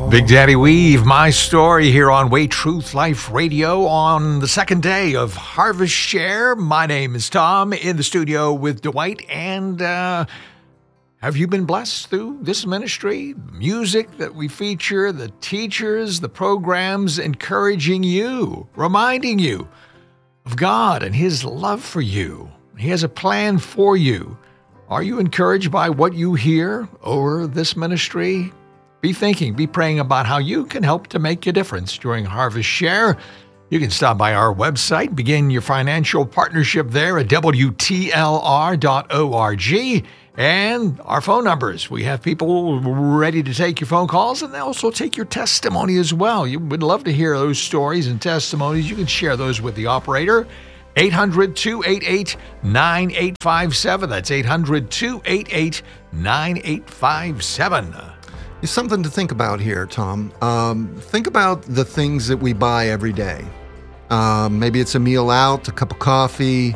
Big Daddy Weave, my story here on Way Truth Life Radio on the second day of Harvest Share. My name is Tom in the studio with Dwight. And have you been blessed through this ministry? The music that we feature, the teachers, the programs encouraging you, reminding you of God and His love for you. He has a plan for you. Are you encouraged by what you hear over this ministry? Be thinking, be praying about how you can help to make a difference during Harvest Share. You can stop by our website, begin your financial partnership there at WTLR.org. And our phone numbers. We have people ready to take your phone calls, and they also take your testimony as well. You would love to hear those stories and testimonies. You can share those with the operator. 800-288-9857. That's 800-288-9857. There's something to think about here, Tom. Think about the things that we buy every day. Maybe it's a meal out, a cup of coffee.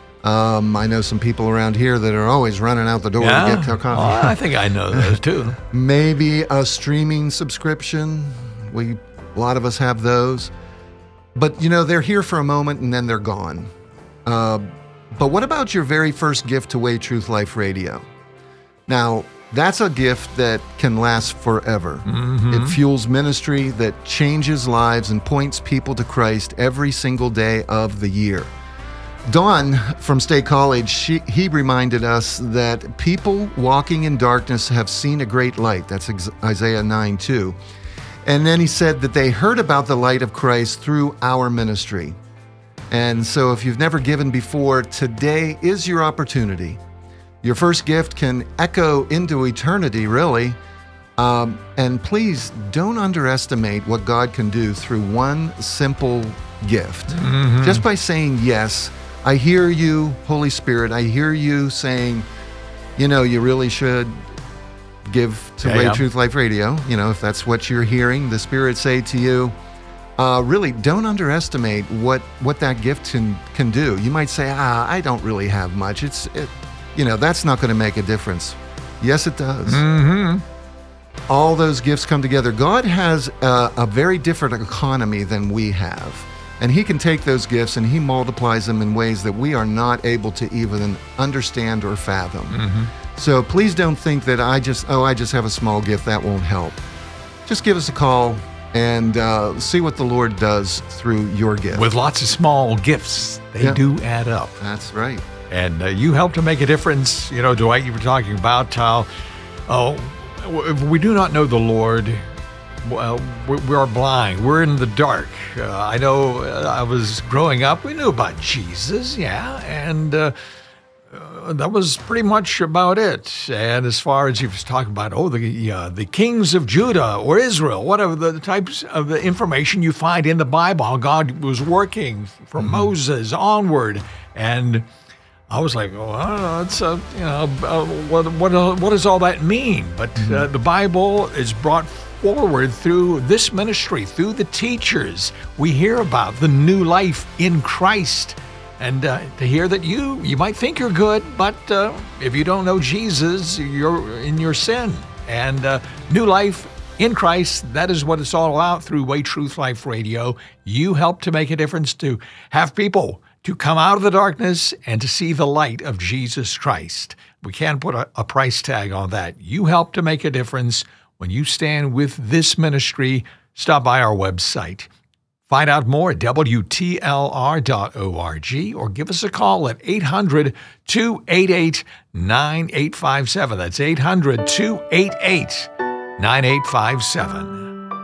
I know some people around here that are always running out the door to get their coffee. Oh, I think I know those too. Maybe a streaming subscription. A lot of us have those. But, they're here for a moment and then they're gone. But what about your very first gift to Way Truth Life Radio? Now, that's a gift that can last forever. Mm-hmm. It fuels ministry that changes lives and points people to Christ every single day of the year. Don from State College, he reminded us that people walking in darkness have seen a great light. That's Isaiah 9:2. And then he said that they heard about the light of Christ through our ministry. And so if you've never given before, today is your opportunity. Your first gift can echo into eternity, really. And please don't underestimate what God can do through one simple gift. Mm-hmm. Just by saying, yes, I hear you, Holy Spirit. I hear you saying, you really should give to Way Truth Life Radio. If that's what you're hearing, the Spirit say to you, really don't underestimate what that gift can do. You might say, I don't really have much. That's not going to make a difference. Yes, it does. Mm-hmm. All those gifts come together. God has a very different economy than we have. And He can take those gifts and He multiplies them in ways that we are not able to even understand or fathom. Mm-hmm. So please don't think that I just have a small gift, that won't help. Just give us a call and see what the Lord does through your gift. With lots of small gifts, they do add up. That's right. And you help to make a difference. Dwight, you were talking about how, if we do not know the Lord, well, we are blind. We're in the dark. I know I was growing up, we knew about Jesus, and that was pretty much about it. And as far as you was talking about, the kings of Judah or Israel, whatever the types of the information you find in the Bible, how God was working from Moses onward. And I was like, what does all that mean? But the Bible is brought forward through this ministry, through the teachers. We hear about the new life in Christ. And to hear that you might think you're good, but if you don't know Jesus, you're in your sin. And new life in Christ, that is what it's all about through Way Truth Life Radio. You help to make a difference, to have people to come out of the darkness and to see the light of Jesus Christ. We can't put a price tag on that. You help to make a difference when you stand with this ministry. Stop by our website. Find out more at WTLR.org or give us a call at 800-288-9857. That's 800-288-9857.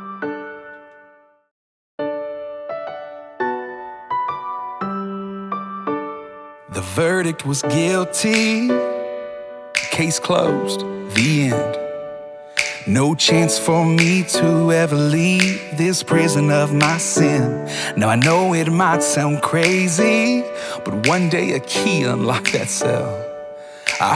The verdict was guilty, case closed, the end. No chance for me to ever leave this prison of my sin. Now I know it might sound crazy, but one day a key unlocked that cell.